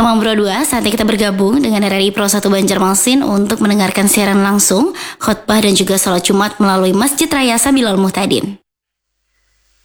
Teman Pro 2, saatnya kita bergabung dengan RRI Pro 1 Banjarmasin untuk mendengarkan siaran langsung, khotbah dan juga salat Jumat melalui Masjid Raya Sabilal Muhtadin.